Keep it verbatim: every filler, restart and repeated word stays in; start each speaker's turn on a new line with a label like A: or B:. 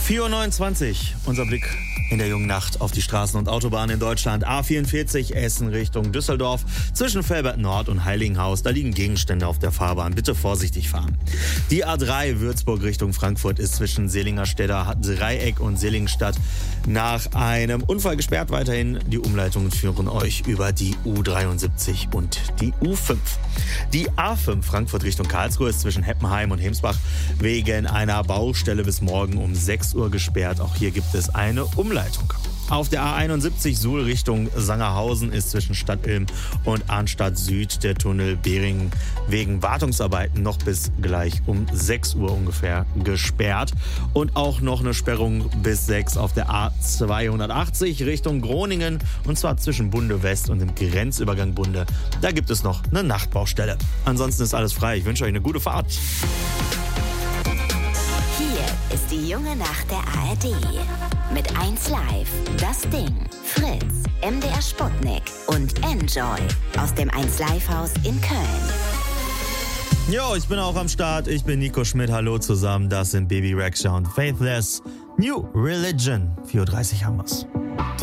A: vier Uhr neunundzwanzig, unser Blick in der jungen Nacht auf die Straßen und Autobahnen in Deutschland. A vierundvierzig Essen Richtung Düsseldorf. Zwischen Velbert Nord und Heiligenhaus, da liegen Gegenstände auf der Fahrbahn. Bitte vorsichtig fahren. Die A drei Würzburg Richtung Frankfurt ist zwischen Seelingerstädter Dreieck und Seligenstadt nach einem Unfall gesperrt. Weiterhin die Umleitungen führen euch über die U dreiundsiebzig und die U fünf. Die A fünf Frankfurt Richtung Karlsruhe ist zwischen Heppenheim und Hemsbach wegen einer Baustelle bis morgen um sechs Uhr gesperrt. Auch hier gibt es eine Umleitung. Auf der A einundsiebzig Suhl Richtung Sangerhausen ist zwischen Stadtilm und Arnstadt Süd der Tunnel Bering wegen Wartungsarbeiten noch bis gleich um sechs Uhr ungefähr gesperrt. Und auch noch eine Sperrung bis sechs auf der A zweihundertachtzig Richtung Groningen, und zwar zwischen Bunde West und dem Grenzübergang Bunde. Da gibt es noch eine Nachtbaustelle. Ansonsten ist alles frei. Ich wünsche euch eine gute Fahrt.
B: Hier ist die junge Nacht der A R D. Mit eins Live, Das Ding, Fritz, M D R Sputnik und Enjoy aus dem eins Live Haus in Köln.
A: Jo, ich bin auch am Start. Ich bin Nico Schmidt. Hallo zusammen. Das sind Baby Rexha und Faithless New Religion. vier Uhr dreißig haben wir's.